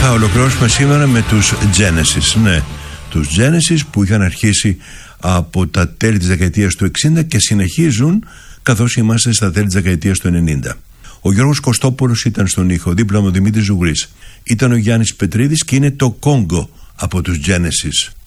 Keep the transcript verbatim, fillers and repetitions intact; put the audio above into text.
Θα ολοκληρώσουμε σήμερα με τους Genesis. Ναι, τους Genesis που είχαν αρχίσει από τα τέλη της δεκαετίας του εξήντα και συνεχίζουν καθώς είμαστε στα τέλη της δεκαετίας του ενενήντα. Ο Γιώργος Κωστόπουλος ήταν στον ήχο, δίπλα μου ο Δημήτρης Ζουγρής. Ήταν ο Γιάννης Πετρίδης και είναι το Κόγκο από τους Genesis.